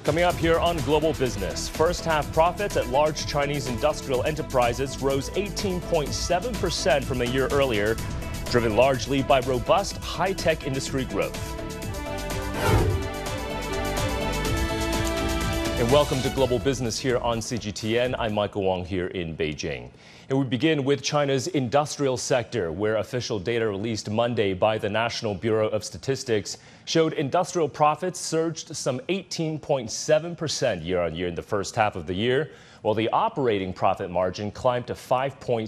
Coming up here on Global Business, first half profits at large Chinese industrial enterprises rose 18.7% from a year earlier, driven largely by robust high-tech industry growth. And welcome to Global Business here on CGTN. I'm Michael Wong here in Beijing. And we begin with China's industrial sector, where official data released Monday by the National Bureau of Statistics showed industrial profits surged some 18.7% year-on-year in the first half of the year, while the operating profit margin climbed to 5.6%.